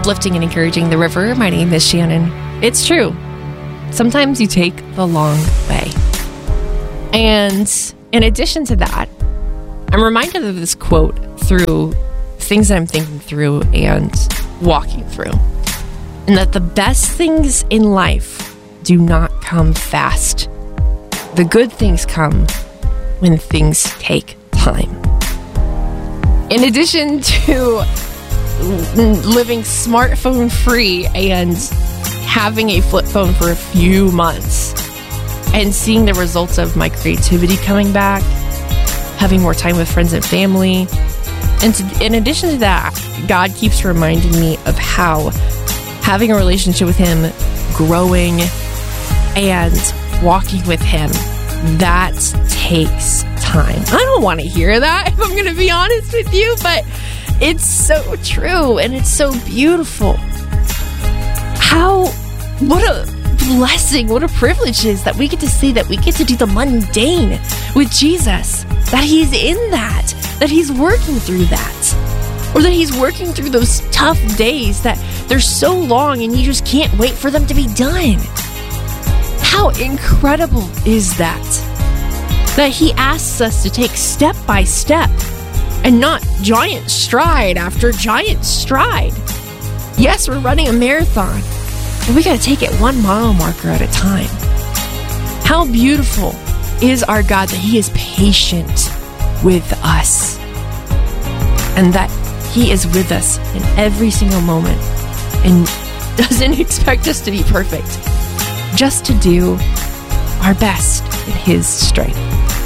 uplifting and encouraging the river. My name is Shannon. It's true. Sometimes you take the long way. And in addition to that, I'm reminded of this quote through things that I'm thinking through and walking through. And that the best things in life do not come fast. The good things come when things take time. In addition to living smartphone free and having a flip phone for a few months and seeing the results of my creativity coming back, having more time with friends and family. And in addition to that, God keeps reminding me of how having a relationship with Him, growing and walking with Him, that takes time. I don't want to hear that, if I'm going to be honest with you, but it's so true and it's so beautiful. What a blessing, what a privilege it is that we get to see that we get to do the mundane with Jesus, that He's in that He's working through that, or that He's working through those tough days that they're so long and you just can't wait for them to be done. How incredible is that? That He asks us to take step by step and not giant stride after giant stride. Yes, we're running a marathon, but we got to take it 1 mile marker at a time. How beautiful is our God that He is patient with us and that He is with us in every single moment and doesn't expect us to be perfect, just to do our best in His strength.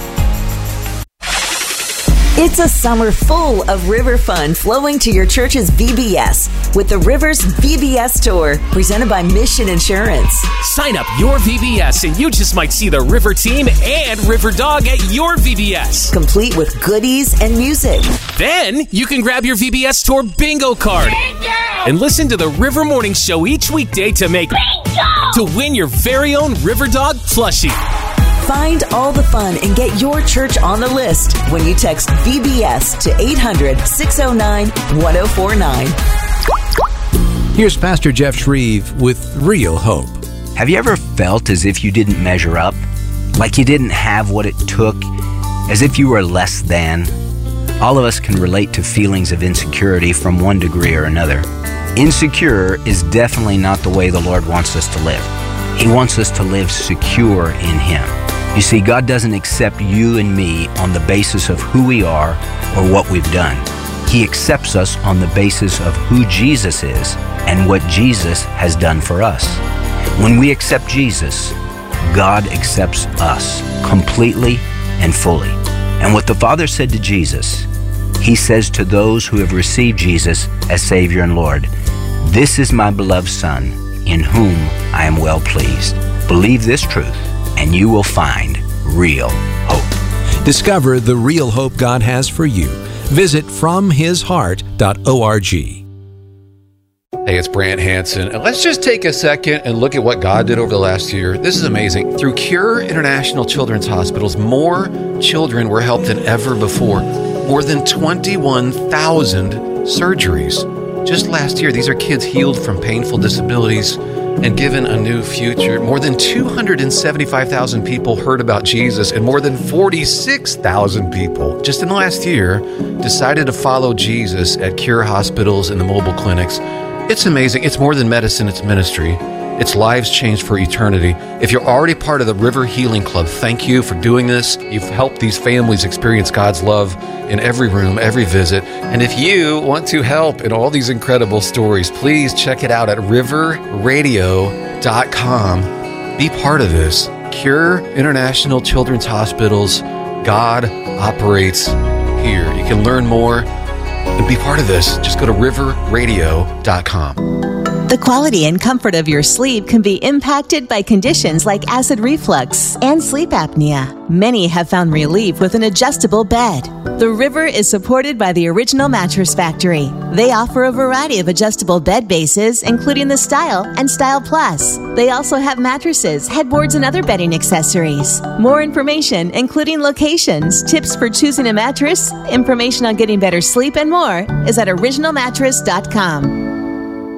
It's a summer full of river fun flowing to your church's VBS with the Rivers VBS Tour, presented by Mission Insurance. Sign up your VBS and you just might see the River Team and River Dog at your VBS. Complete with goodies and music. Then you can grab your VBS Tour bingo card and listen to the River Morning Show each weekday to make bingo! To win your very own River Dog plushie. Find all the fun and get your church on the list when you text VBS to 800-609-1049. Here's Pastor Jeff Shreve with Real Hope. Have you ever felt as if you didn't measure up? Like you didn't have what it took? As if you were less than? All of us can relate to feelings of insecurity from one degree or another. Insecure is definitely not the way the Lord wants us to live. He wants us to live secure in Him. You see, God doesn't accept you and me on the basis of who we are or what we've done. He accepts us on the basis of who Jesus is and what Jesus has done for us. When we accept Jesus, God accepts us completely and fully. And what the Father said to Jesus, He says to those who have received Jesus as Savior and Lord, "This is my beloved Son, in whom I am well pleased." Believe this truth, and you will find real hope. Discover the real hope God has for you. Visit FromHisHeart.org. Hey, it's Brant Hansen, and let's just take a second and look at what God did over the last year. This is amazing. Through Cure International Children's Hospitals, more children were helped than ever before. More than 21,000 surgeries. Just last year, these are kids healed from painful disabilities and given a new future. More than 275,000 people heard about Jesus, and more than 46,000 people just in the last year decided to follow Jesus at Cure hospitals and the mobile clinics. It's amazing. It's more than medicine, it's ministry. It's lives changed for eternity. If you're already part of the River Healing Club, thank you for doing this. You've helped these families experience God's love in every room, every visit. And if you want to help in all these incredible stories, please check it out at riverradio.com. Be part of this. Cure International Children's Hospitals. God operates here. You can learn more and be part of this. Just go to riverradio.com. The quality and comfort of your sleep can be impacted by conditions like acid reflux and sleep apnea. Many have found relief with an adjustable bed. The River is supported by the Original Mattress Factory. They offer a variety of adjustable bed bases, including the Style and Style Plus. They also have mattresses, headboards, and other bedding accessories. More information, including locations, tips for choosing a mattress, information on getting better sleep, and more, is at originalmattress.com.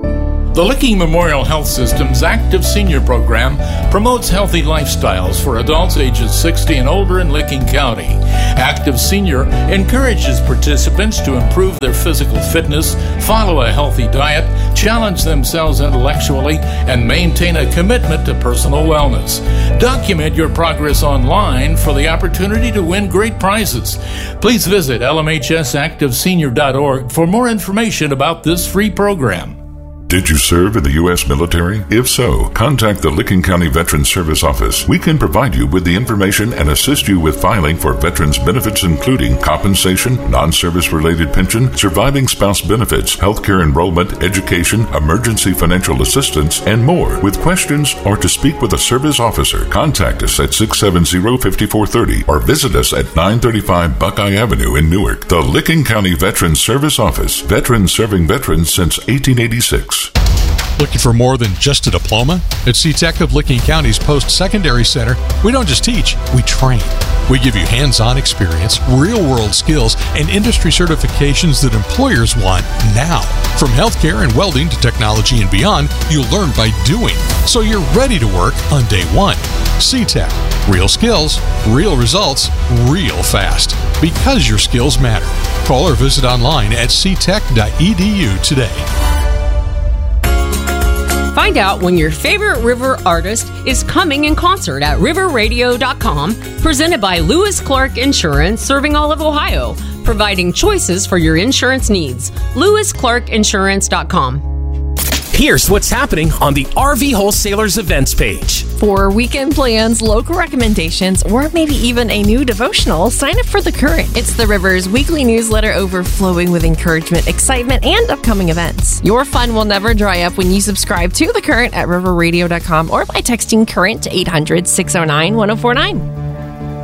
The Licking Memorial Health System's Active Senior Program promotes healthy lifestyles for adults ages 60 and older in Licking County. Active Senior encourages participants to improve their physical fitness, follow a healthy diet, challenge themselves intellectually, and maintain a commitment to personal wellness. Document your progress online for the opportunity to win great prizes. Please visit lmhsactivesenior.org for more information about this free program. Did you serve in the U.S. military? If so, contact the Licking County Veterans Service Office. We can provide you with the information and assist you with filing for veterans benefits including compensation, non-service related pension, surviving spouse benefits, healthcare enrollment, education, emergency financial assistance, and more. With questions or to speak with a service officer, contact us at 670-5430 or visit us at 935 Buckeye Avenue in Newark. The Licking County Veterans Service Office. Veterans serving veterans since 1886. Looking for more than just a diploma? At CTEC of Licking County's Post-Secondary Center, we don't just teach, we train. We give you hands-on experience, real-world skills, and industry certifications that employers want now. From healthcare and welding to technology and beyond, you'll learn by doing, so you're ready to work on day one. CTEC. Real skills, real results, real fast. Because your skills matter. Call or visit online at ctec.edu today. Find out when your favorite river artist is coming in concert at riverradio.com, presented by Lewis Clark Insurance, serving all of Ohio, providing choices for your insurance needs. LewisClarkInsurance.com. Here's what's happening on the RV Wholesalers events page. For weekend plans, local recommendations, or maybe even a new devotional, sign up for The Current. It's the River's weekly newsletter overflowing with encouragement, excitement, and upcoming events. Your fun will never dry up when you subscribe to The Current at riverradio.com or by texting CURRENT to 800-609-1049.